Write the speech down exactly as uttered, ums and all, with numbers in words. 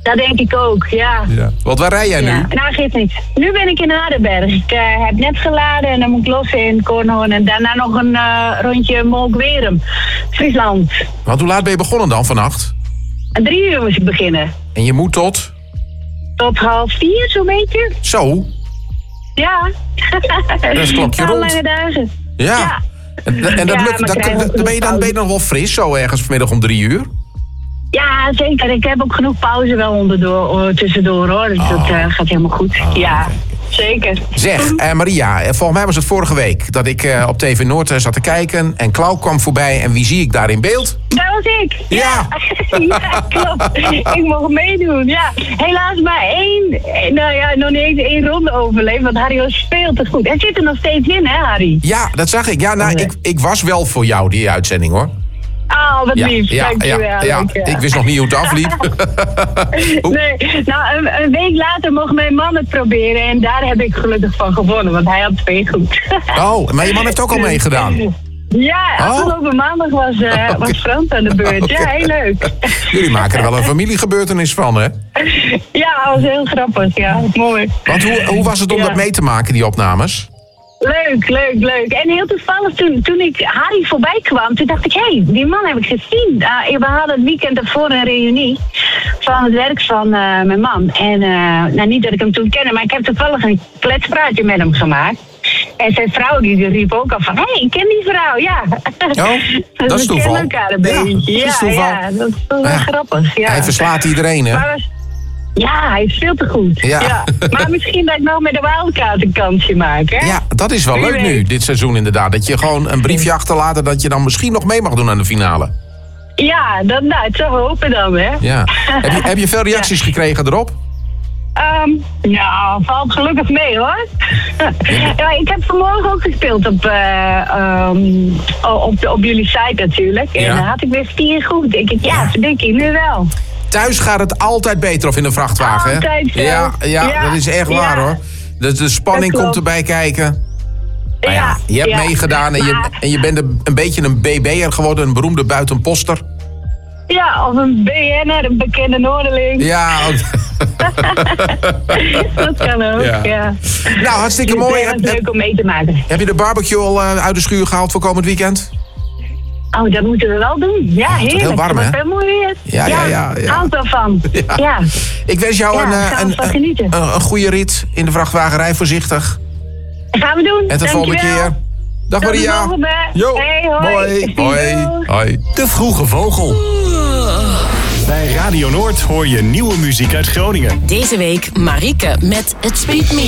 Dat denk ik ook, ja. ja. Want waar rij jij nu? Ja. Nou, geeft niet. Nu ben ik in Hardenberg. Ik uh, heb net geladen en dan moet ik los in Kornhoorn. En daarna nog een uh, rondje Molkwerum, Friesland. Want hoe laat ben je begonnen dan vannacht? En drie uur moest ik beginnen. En je moet tot? Tot half vier, zo'n beetje. Zo? Ja. Dat is klokje rond. Lange dagen. Ja. ja. En, en dat ja, lukt, dat, dat, dan ben je dan ben je dan wel fris zo ergens vanmiddag om drie uur? Ja, zeker. Ik heb ook genoeg pauze wel onderdoor, tussendoor hoor. Dus oh. dat uh, gaat helemaal goed. Oh, ja, okay. Zeker. Zeg, uh, Maria, volgens mij was het vorige week dat ik uh, op T V Noord uh, zat te kijken en Klauw kwam voorbij en wie zie ik daar in beeld? Dat was ik. Ja. Ja, klopt. Ik mocht meedoen, ja. Helaas maar één, nou ja, nog niet eens één ronde overleefd, want Harry was veel te goed. Hij zit er nog steeds in, hè, Harry? Ja, dat zag ik. Ja, nou, ik, ik was wel voor jou, die uitzending, hoor. Oh, wat ja, lief. Ja, dankjewel. Ja, ja. Dankjewel. Ik wist nog niet hoe het afliep. nee, nou, een, een week later mocht mijn man het proberen en daar heb ik gelukkig van gewonnen, want hij had twee goed. Oh, maar je man heeft ook al meegedaan? Ja, afgelopen oh. maandag was, uh, okay. was Frans aan de beurt. Ja, heel leuk. Jullie maken er wel een familiegebeurtenis van, hè? Ja, dat was heel grappig. Ja, mooi. Want hoe, hoe was het om ja. dat mee te maken, die opnames? Leuk, leuk, leuk. En heel toevallig, toen, toen ik Harry voorbij kwam, toen dacht ik, hé, hey, die man heb ik gezien. Uh, we hadden het weekend ervoor een reunie van het werk van uh, mijn man. En uh, nou, niet dat ik hem toen kende, maar ik heb toevallig een kletspraatje met hem gemaakt. En zijn vrouw die riep ook al van, hé, hey, ik ken die vrouw, ja. Oh, dat dus is toeval. We kennen elkaar een beetje. Ja, dat is toeval. Ja, dat is wel ja. grappig. Ja. Hij verslaat iedereen, hè? Maar, ja, hij is veel te goed. Ja. Ja. Maar misschien dat ik nog met de Wildcard een kansje maak, hè? Ja, dat is wel Wie leuk weet. nu, dit seizoen inderdaad. Dat je gewoon een briefje achterlaat en dat je dan misschien nog mee mag doen aan de finale. Ja, dat, nou, het zou hopen dan, hè? Ja. Heb je, heb je veel reacties ja. gekregen erop? Um, ja, valt gelukkig mee, hoor. Ja, ik heb vanmorgen ook gespeeld op, uh, um, op, de, op jullie site natuurlijk. En ja. dan had ik weer vier goed. Denk ik, ja, verdikkie, nu wel. Thuis gaat het altijd beter, of in een vrachtwagen, hè? Altijd zo. Ja, ja, ja, dat is echt ja. waar, hoor. De, de spanning komt erbij kijken. Maar ja, ja, je hebt ja. meegedaan en je, en je bent een, een beetje een B B'er geworden, een beroemde buitenposter. Ja, of een B N'er, een bekende Noorderling. Ja, dat kan ook, ja. ja. Nou, hartstikke mooi. Het is leuk om mee te maken. Heb je de barbecue al uh, uit de schuur gehaald voor komend weekend? Oh, dat moeten we wel doen. Ja, oh, heerlijk. Heel warm, hè? Het is mooi weer. Ja, ja, ja. ja. Houd ervan. Ja. ja. Ik wens jou ja, een, uh, een, een, een, een goede rit in de vrachtwagen. Rij voorzichtig. Dat gaan we doen. En tot de volgende keer. Dag tot Maria. Jo. Hey, hoi. Hoi. Hoi. Hoi. De Vroege Vogel. Bij Radio Noord hoor je nieuwe muziek uit Groningen. Deze week Marieke met Het Spijt Me.